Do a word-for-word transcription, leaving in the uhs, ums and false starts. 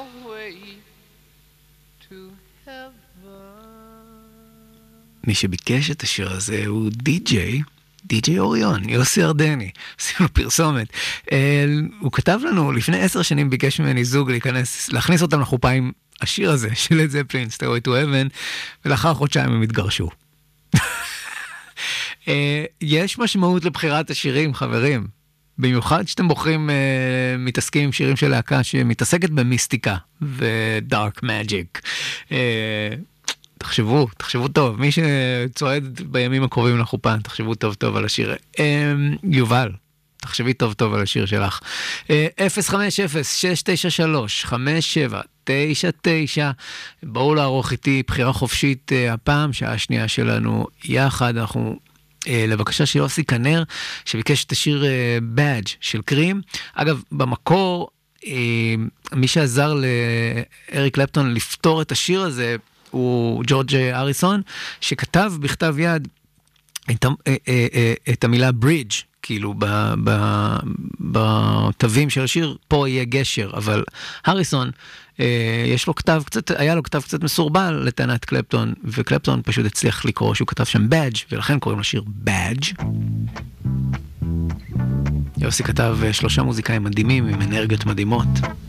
way to heaven. מי שביקש את השיר הזה הוא די-ג'יי, די-ג'יי אוריון, יוסי ארדני, עשינו פרסומת. הוא כתב לנו, לפני עשר שנים ביקש ממני זוג להיכנס, להכניס אותם לחופה עם השיר הזה של לד זפלין, Stairway to Heaven, ולאחר חודשיים הם התגרשו. יש משמעות לבחירת השירים, חברים. במיוחד שאתם בוחרים, מתעסקים עם שירים של להקה שמתעסקת במיסטיקה ודארק מג'יק. תחשבו, תחשבו טוב, מי שצועד בימים הקרובים לחופה, תחשבו טוב טוב על השיר. יובל, תחשבי טוב טוב על השיר שלך. אפס חמש אפס שש תשע שלוש חמש שבע תשע תשע, בואו לערוך איתי בחירה חופשית הפעם, שעה השנייה שלנו יחד. אנחנו לבקשה של יוסי כנר, שביקש את השיר באג' של קרים. אגב, במקור, מי שעזר לאריק קלפטון לפתור את השיר הזה, הוא ג'ורג' אריסון, שכתב בכתב יד את, את המילה ברידג', כאילו בתווים של השיר, פה יהיה גשר, אבל הריסון, יש לו כתב קצת, היה לו כתב קצת מסורבל לטענת קלפטון, וקלפטון פשוט הצליח לקרוא שהוא כתב שם באג', ולכן קוראים לשיר באג'. יוסי כתב שלושה מוזיקאים מדהימים עם אנרגיות מדהימות.